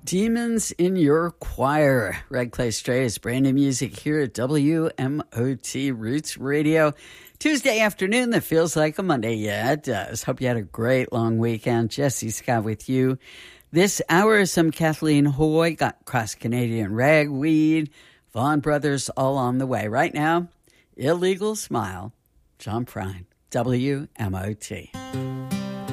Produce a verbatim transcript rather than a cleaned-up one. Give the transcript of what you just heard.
Demons in Your Choir. Red Clay Strays, brand new music here at W M O T Roots Radio. Tuesday afternoon that feels like a Monday. Yeah, it does. Hope you had a great long weekend. Jesse Scott with you. This hour is some Kathleen Hoy, got Cross Canadian Ragweed, Vaughan Brothers all on the way. Right now, Illegal Smile, John Prine, W M O T.